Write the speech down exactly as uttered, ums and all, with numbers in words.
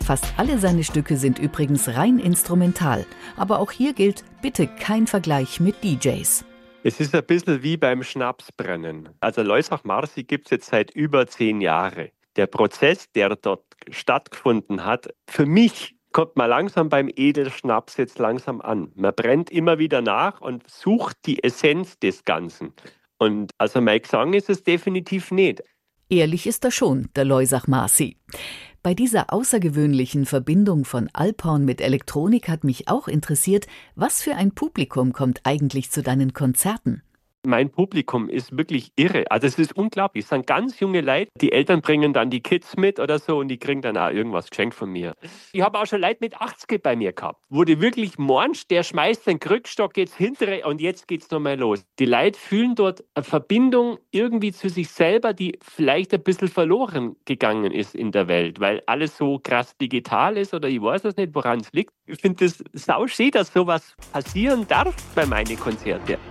Fast alle seine Stücke sind übrigens rein instrumental. Aber auch hier gilt, bitte kein Vergleich mit D Js. Es ist ein bisschen wie beim Schnapsbrennen. Also Loisach-Marcy gibt es jetzt seit über zehn Jahren. Der Prozess, der dort stattgefunden hat, für mich kommt man langsam beim Edelschnaps jetzt langsam an. Man brennt immer wieder nach und sucht die Essenz des Ganzen. Und also mein Gesang ist es definitiv nicht. Ehrlich ist er schon, der Loisach-Marcy. Bei dieser außergewöhnlichen Verbindung von Alphorn mit Elektronik hat mich auch interessiert, was für ein Publikum kommt eigentlich zu deinen Konzerten? Mein Publikum ist wirklich irre. Also es ist unglaublich. Es sind ganz junge Leute. Die Eltern bringen dann die Kids mit oder so und die kriegen dann auch irgendwas geschenkt von mir. Ich habe auch schon Leute mit achtzig bei mir gehabt, wo die wirklich meinst, der schmeißt den Krückstock jetzt hintere und jetzt geht's nochmal los. Die Leute fühlen dort eine Verbindung irgendwie zu sich selber, die vielleicht ein bisschen verloren gegangen ist in der Welt, weil alles so krass digital ist oder ich weiß es nicht, woran es liegt. Ich finde es sauschön, dass sowas passieren darf bei meinen Konzerten.